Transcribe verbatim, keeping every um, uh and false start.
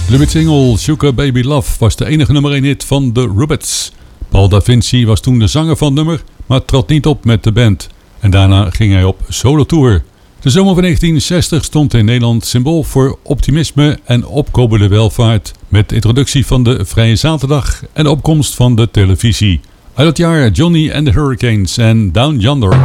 De single Sugar Baby Love was de enige nummer één hit van de Rubettes. Paul Da Vinci was toen de zanger van het nummer, maar trad niet op met de band. En daarna ging hij op solo-tour. De zomer van negentien zestig stond in Nederland symbool voor optimisme en opkomende welvaart. Met de introductie van de Vrije Zaterdag en de opkomst van de televisie. Uit het jaar Johnny and the Hurricanes en Down Yonder.